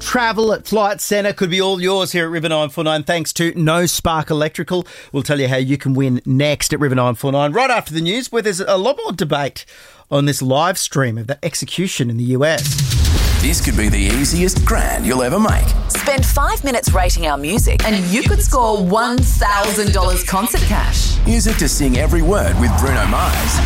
travel at Flight Centre could be all yours here at River 949 thanks to No Spark Electrical. We'll tell you how you can win next at River 949 right after the news, where there's a lot more debate on this live stream of the execution in the US. This could be the easiest grand you'll ever make. Spend 5 minutes rating our music and you could score $1,000 concert cash. Use it to sing every word with Bruno Mars.